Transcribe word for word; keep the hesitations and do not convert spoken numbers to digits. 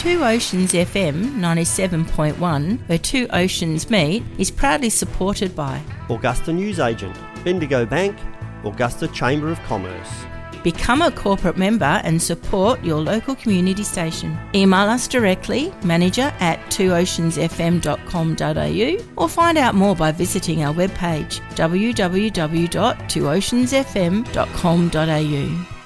Two Oceans F M ninety-seven point one, where two oceans meet, is proudly supported by Augusta Newsagent, Bendigo Bank, Augusta Chamber of Commerce. Become a corporate member and support your local community station. Email us directly, manager at two oceans f m dot com dot a u, or find out more by visiting our webpage w w w dot two oceans f m dot com dot a u.